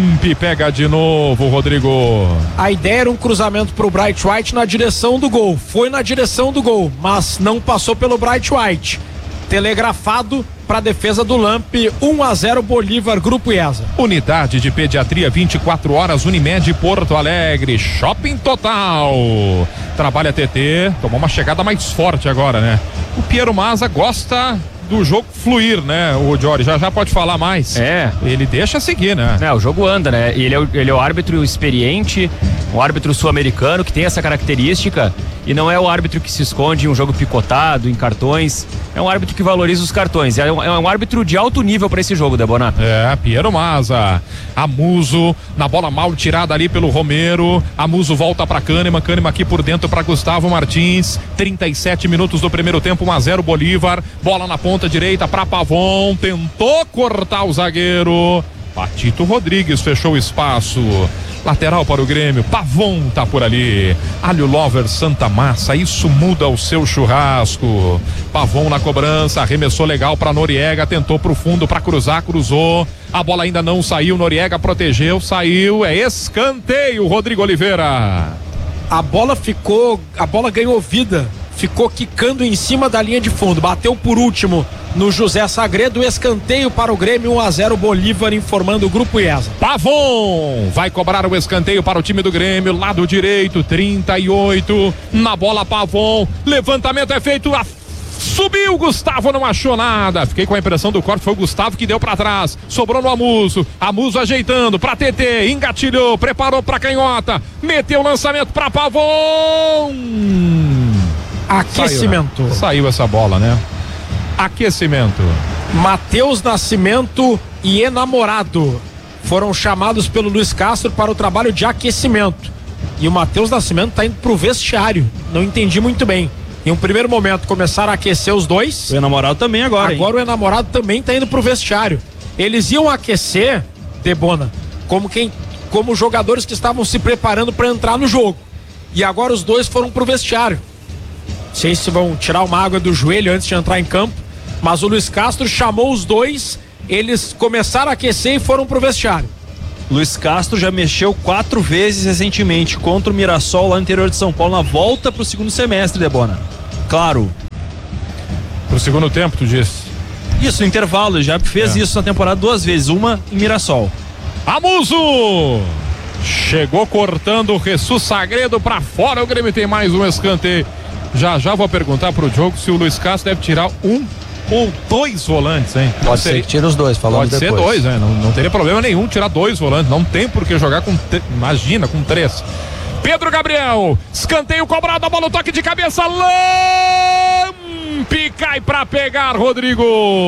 pega de novo, Rodrigo. A ideia era um cruzamento pro Bright White na direção do gol, foi na direção do gol, mas não passou pelo Bright White. Telegrafado para a defesa do Lampe, um a zero Bolívar, Grupo IESA. Unidade de Pediatria vinte e quatro horas, Unimed Porto Alegre, Shopping Total. Trabalha T T, tomou uma chegada mais forte agora, né? O Piero Mazza gosta do jogo fluir, né? O Jory já já pode falar mais. É. Ele deixa seguir, né? É, o jogo anda, né? E ele é o, ele é o árbitro experiente, um árbitro sul-americano que tem essa característica e não é o árbitro que se esconde em um jogo picotado, em cartões. É um árbitro que valoriza os cartões. É um, é um árbitro de alto nível para esse jogo, Debona. É, Piero Mazza. Amuso, na bola mal tirada ali pelo Romero. Amuso volta para Kahneman. Kahneman aqui por dentro para Gustavo Martins. trinta e sete minutos do primeiro tempo, um a zero Bolívar. Bola na ponta direita para Pavon. Tentou cortar o zagueiro. Patito Rodrigues fechou o espaço. Lateral para o Grêmio, Pavon tá por ali. Alho Lover Santa Massa, isso muda o seu churrasco. Pavon na cobrança, arremessou legal para Noriega, tentou pro fundo para cruzar, cruzou. A bola ainda não saiu, Noriega protegeu, saiu, é escanteio, Rodrigo Oliveira. A bola ficou, a bola ganhou vida, ficou quicando em cima da linha de fundo, bateu por último no José Sagredo. Escanteio para o Grêmio, um a zero Bolívar, informando o Grupo IESA. Pavon vai cobrar o escanteio para o time do Grêmio, lado direito, trinta e oito, na bola Pavon, levantamento é feito, a... subiu, Gustavo não achou nada, fiquei com a impressão do corte, foi o Gustavo que deu para trás, sobrou no Amuso, Amuso ajeitando para T T, engatilhou, preparou para canhota, meteu o lançamento para Pavon. Aquecimento. Saiu, né? Saiu essa bola, né? Aquecimento. Matheus Nascimento e Enamorado foram chamados pelo Luiz Castro para o trabalho de aquecimento. E o Matheus Nascimento está indo pro vestiário. Não entendi muito bem. Em um primeiro momento começaram a aquecer os dois. O Enamorado também agora. Agora hein? o Enamorado também está indo pro vestiário. Eles iam aquecer, Debona, como quem, como jogadores que estavam se preparando para entrar no jogo. E agora os dois foram pro vestiário. Não sei se vão tirar uma água do joelho antes de entrar em campo, mas o Luiz Castro chamou os dois, eles começaram a aquecer e foram pro vestiário. Luiz Castro já mexeu quatro vezes recentemente contra o Mirassol lá no interior de São Paulo, na volta pro segundo semestre, Debona. Claro. Pro segundo tempo, tu disse? Isso, no intervalo, já fez é. isso na temporada duas vezes, uma em Mirassol. Amuso! Chegou cortando o Jesus Sagredo pra fora, o Grêmio tem mais um escanteio. Já já vou perguntar pro Diogo se o Luiz Castro deve tirar um ou dois volantes, hein? Pode ser que tira os dois, falando depois. Pode ser dois, né? Não, não teria problema nenhum tirar dois volantes. Não tem por que jogar com... Te... Imagina, com três. Pedro Gabriel, escanteio cobrado, a bola no toque de cabeça. Lampi cai pra pegar, Rodrigo.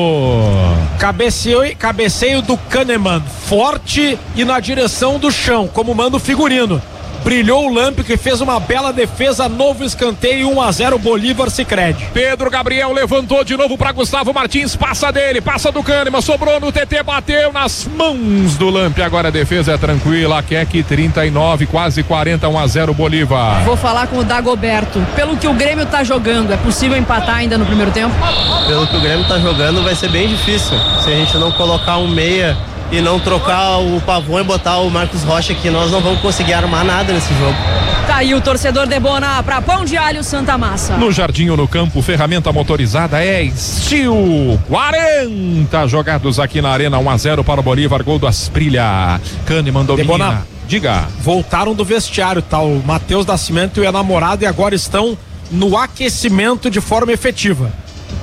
Cabeceio, cabeceio do Kahneman, forte e na direção do chão, como manda o figurino. Brilhou o Lamp, que fez uma bela defesa, novo escanteio, um a zero Bolívar Sicredi. Pedro Gabriel levantou de novo para Gustavo Martins, passa dele, passa do Kahneman, sobrou no T T, bateu nas mãos do Lamp, agora a defesa é tranquila, Keck trinta e nove, quase quarenta, um a zero Bolívar. Vou falar com o Dagoberto, pelo que o Grêmio tá jogando, é possível empatar ainda no primeiro tempo? Pelo que o Grêmio tá jogando vai ser bem difícil, se a gente não colocar um meia e não trocar o Pavon e botar o Marcos Rocha aqui, nós não vamos conseguir armar nada nesse jogo. Tá aí o torcedor Debona pra Pão de Alho Santa Massa. No jardim ou no campo, ferramenta motorizada é Steel. quarenta jogados aqui na arena, um a zero para o Bolívar, gol do Asprilha. Kahneman domina. Debona, diga. Voltaram do vestiário, tá? O Matheus Nascimento e o Enamorado, e agora estão no aquecimento de forma efetiva.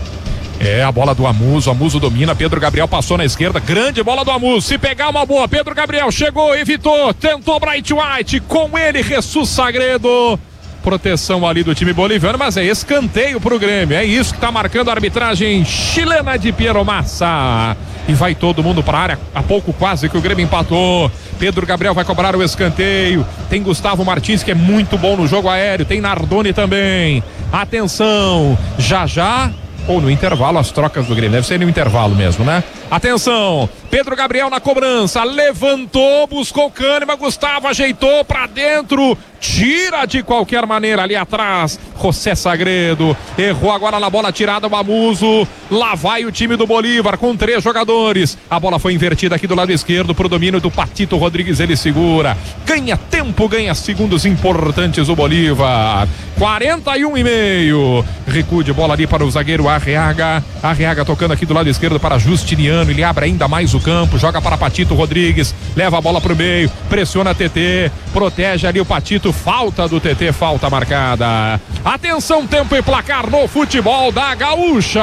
É, a bola do Amuso, Amuso domina, Pedro Gabriel passou na esquerda, grande bola do Amuso, se pegar uma boa, Pedro Gabriel chegou, evitou, tentou Bright White, com ele, Jesus Sagredo, proteção ali do time boliviano, mas é escanteio pro Grêmio, é isso que tá marcando a arbitragem chilena de Piero Massa, e vai todo mundo pra área, há pouco quase que o Grêmio empatou, Pedro Gabriel vai cobrar o escanteio, tem Gustavo Martins que é muito bom no jogo aéreo, tem Nardoni também, atenção, já já ou no intervalo, as trocas do Grêmio, deve ser no intervalo mesmo, né? Atenção, Pedro Gabriel na cobrança, levantou, buscou o Kahneman, Gustavo ajeitou pra dentro, tira de qualquer maneira ali atrás, José Sagredo, errou agora na bola tirada o Amuso, lá vai o time do Bolívar com três jogadores, a bola foi invertida aqui do lado esquerdo pro domínio do Patito Rodrigues, ele segura, ganha tempo, ganha segundos importantes o Bolívar, quarenta e um e meio, recuo de bola ali para o zagueiro Arriaga, Arriaga tocando aqui do lado esquerdo para Justiniano, ele abre ainda mais o campo, joga para Patito Rodrigues, leva a bola pro meio, pressiona T T, protege ali o Patito, falta do T T, falta marcada. Atenção, tempo e placar no futebol da Gaúcha.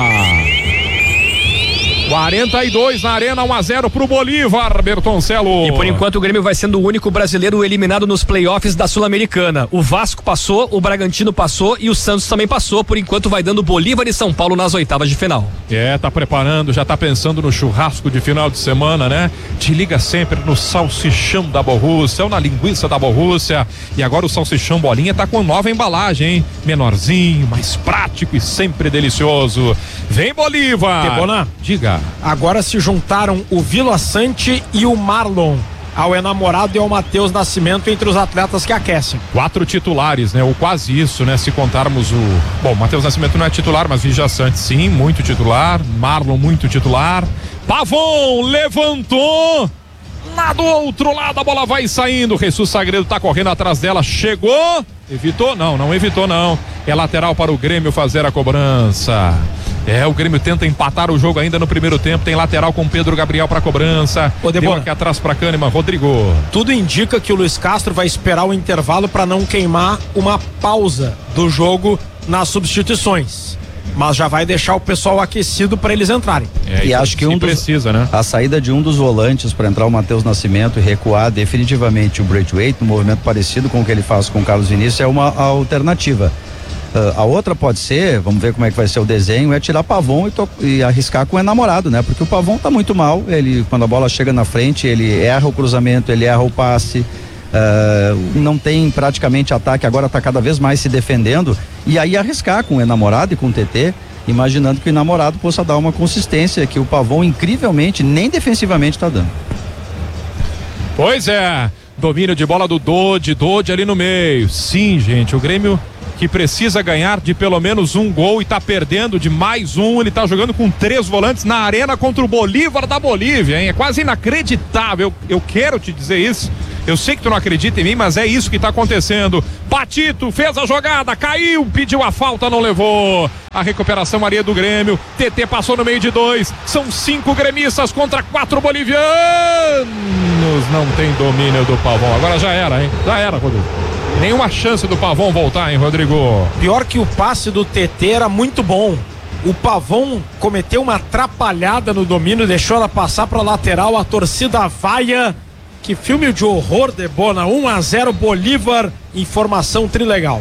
quarenta e dois na arena, um a zero pro Bolívar, Bertoncello. E por enquanto o Grêmio vai sendo o único brasileiro eliminado nos playoffs da Sul-Americana. O Vasco passou, o Bragantino passou e o Santos também passou. Por enquanto vai dando Bolívar e São Paulo nas oitavas de final. É, tá preparando, já tá pensando no churrasco de final de semana, né? Te liga sempre no salsichão da Borrússia ou na linguiça da Borrússia. E agora o salsichão bolinha tá com nova embalagem, hein? Menorzinho, mais prático e sempre delicioso. Vem Bolívar! Debona, diga. Agora se juntaram o Vila Sante e o Marlon ao Enamorado e ao Matheus Nascimento entre os atletas que aquecem. Quatro titulares, né? Ou quase isso, né? Se contarmos o... Bom, Matheus Nascimento não é titular, mas Vila Sante sim, muito titular. Marlon muito titular. Pavon levantou. Lá do outro lado a bola vai saindo. Jesus Sagredo tá correndo atrás dela. Chegou. Evitou? Não, não evitou não. É lateral para o Grêmio fazer a cobrança. É, o Grêmio tenta empatar o jogo ainda no primeiro tempo, tem lateral com Pedro Gabriel para cobrança. Ô, Deu aqui atrás para Kahneman, Rodrigo. Tudo indica que o Luiz Castro vai esperar o intervalo para não queimar uma pausa do jogo nas substituições. Mas já vai deixar o pessoal aquecido para eles entrarem. É, e acho que um dos, precisa, né? A saída de um dos volantes para entrar o Matheus Nascimento e recuar definitivamente o Braithwaite, um movimento parecido com o que ele faz com o Carlos Vinícius, é uma alternativa. Uh, a outra pode ser, vamos ver como é que vai ser o desenho, é tirar Pavon e, to- e arriscar com o enamorado, né? Porque o Pavon tá muito mal, ele, quando a bola chega na frente, ele erra o cruzamento, ele erra o passe. Uh, não tem praticamente ataque, agora está cada vez mais se defendendo, e aí arriscar com o enamorado e com o T T, imaginando que o enamorado possa dar uma consistência que o Pavon incrivelmente nem defensivamente está dando. Pois é, domínio de bola do Dodi, Dodi ali no meio. Sim, gente, o Grêmio que precisa ganhar de pelo menos um gol e tá perdendo de mais um. Ele tá jogando com três volantes na arena contra o Bolívar da Bolívia, hein? É quase inacreditável. Eu, eu quero te dizer isso. Eu sei que tu não acredita em mim, mas é isso que tá acontecendo. Patito fez a jogada, caiu, pediu a falta, não levou. A recuperação Maria do Grêmio. T T passou no meio de dois. São cinco gremistas contra quatro bolivianos. Não tem domínio do Pavon. Agora já era, hein? Já era, Rodrigo. Nenhuma chance do Pavon voltar, hein, Rodrigo? Pior que o passe do T T era muito bom. O Pavon cometeu uma atrapalhada no domínio, deixou ela passar para lateral, a torcida vaia. Que filme de horror, Debona. um a zero Bolívar, informação trilegal.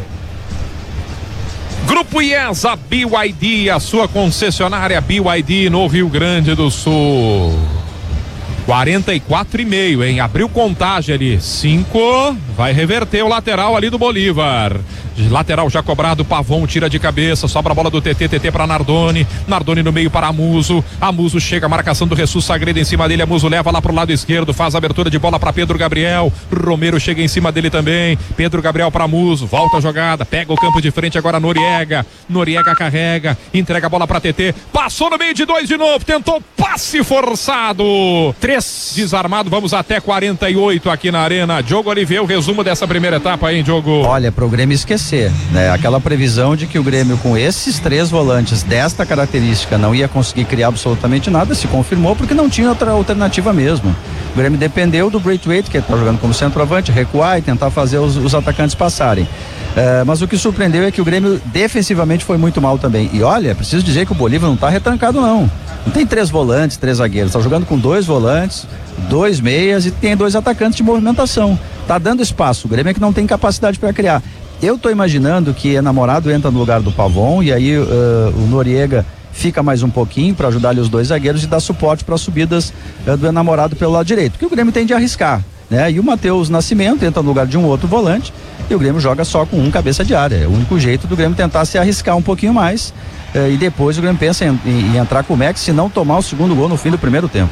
Grupo IESA B Y D, a sua concessionária B Y D no Rio Grande do Sul. quarenta e quatro e meio, hein? Abriu contagem ali. cinco. Vai reverter o lateral ali do Bolívar. Lateral já cobrado, Pavon tira de cabeça, sobra a bola do T T, T T para Nardoni, Nardoni no meio para Amuso, Amuso chega, a marcação do Jesus Sagredo em cima dele, Amuso leva lá pro lado esquerdo, faz a abertura de bola para Pedro Gabriel, Romero chega em cima dele também, Pedro Gabriel para Amuso, volta a jogada, pega o campo de frente agora Noriega, Noriega carrega, entrega a bola para T T, passou no meio de dois de novo, tentou passe forçado, três, desarmado, vamos até quarenta e oito aqui na arena. Diogo Oliveira, o resumo dessa primeira etapa aí, Diogo. Olha, pro Grêmio esquecer, né? Aquela previsão de que o Grêmio com esses três volantes desta característica não ia conseguir criar absolutamente nada, se confirmou porque não tinha outra alternativa mesmo. O Grêmio dependeu do Braithwaite, que está jogando como centroavante, recuar e tentar fazer os, os atacantes passarem. Uh, mas o que surpreendeu é que o Grêmio defensivamente foi muito mal também. E olha, preciso dizer que o Bolívar não está retrancado não. Não tem três volantes, três zagueiros, está jogando com dois volantes, dois meias e tem dois atacantes de movimentação. Tá dando espaço, o Grêmio é que não tem capacidade para criar. Eu tô imaginando que Enamorado entra no lugar do Pavon e aí uh, o Noriega fica mais um pouquinho para ajudar ali os dois zagueiros e dar suporte para as subidas uh, do Enamorado pelo lado direito, porque o Grêmio tem de arriscar, né? E o Matheus Nascimento entra no lugar de um outro volante e o Grêmio joga só com um cabeça de área. É o único jeito do Grêmio tentar se arriscar um pouquinho mais uh, e depois o Grêmio pensa em, em, em entrar com o Max, se não tomar o segundo gol no fim do primeiro tempo.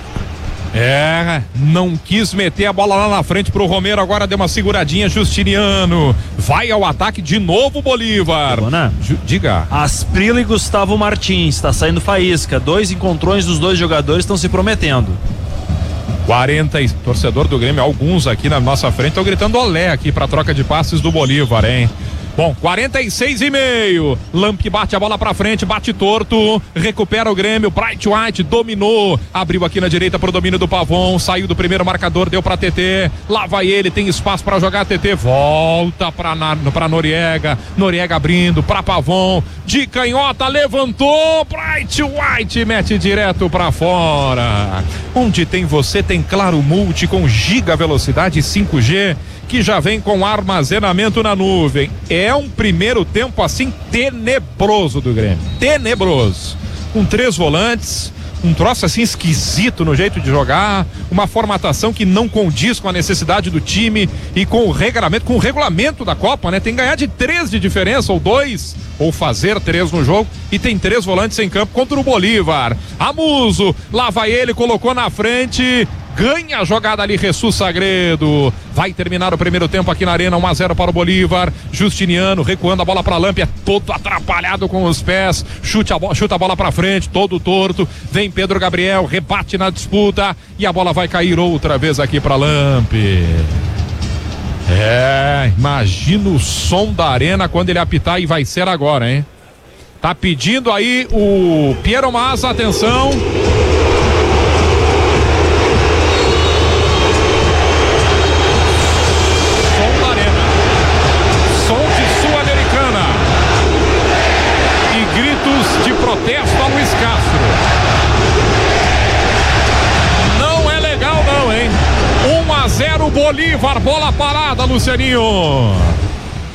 É, não quis meter a bola lá na frente pro Romero, agora deu uma seguradinha, Justiniano, vai ao ataque de novo Bolívar. Ju, diga. Asprila e Gustavo Martins, tá saindo faísca, dois encontrões dos dois jogadores estão se prometendo. quarenta, torcedor do Grêmio, alguns aqui na nossa frente estão gritando olé aqui pra troca de passes do Bolívar, hein? Bom, quarenta e seis e meio. Lamp bate a bola pra frente, bate torto, recupera o Grêmio. Braithwaite dominou, abriu aqui na direita pro domínio do Pavon, saiu do primeiro marcador, deu pra T T. Lá vai ele, tem espaço pra jogar. T T volta pra, pra Noriega. Noriega abrindo pra Pavon, de canhota, levantou. Braithwaite mete direto pra fora. Onde tem você, tem Claro Multi com giga velocidade cinco G, que já vem com armazenamento na nuvem. É um primeiro tempo assim tenebroso do Grêmio, tenebroso, com três volantes, um troço assim esquisito no jeito de jogar, uma formatação que não condiz com a necessidade do time e com o regulamento, com o regulamento da Copa, né? Tem que ganhar de três de diferença, ou dois, ou fazer três no jogo, e tem três volantes em campo contra o Bolívar. Amuso, lá vai ele, colocou na frente, ganha a jogada ali, Jesus Sagredo. Vai terminar o primeiro tempo aqui na arena, um a zero para o Bolívar. Justiniano recuando a bola para Lamp, é todo atrapalhado com os pés, chuta a, bo- chuta a bola para frente, todo torto. Vem Pedro Gabriel, rebate na disputa e a bola vai cair outra vez aqui para Lamp. É, imagina o som da arena quando ele apitar, e vai ser agora, hein? Tá pedindo aí o Piero Massa, atenção. Som da arena. Som de Sul-Americana. E gritos de protesto a Luiz Castro. Não é legal não, hein? um a zero Bolívar, bola parada, Lucianinho.